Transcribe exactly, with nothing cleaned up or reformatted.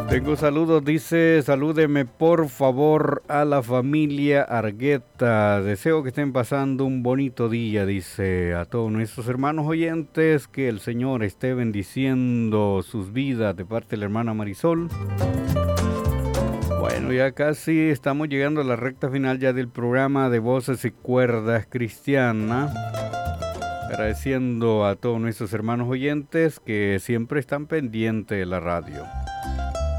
Tengo saludos, dice, salúdeme por favor a la familia Argueta. Deseo que estén pasando un bonito día, dice, a todos nuestros hermanos oyentes, que el Señor esté bendiciendo sus vidas de parte de la hermana Marisol. Bueno, ya casi estamos llegando a la recta final ya del programa de Voces y Cuerdas Cristiana. Agradeciendo a todos nuestros hermanos oyentes que siempre están pendientes de la radio.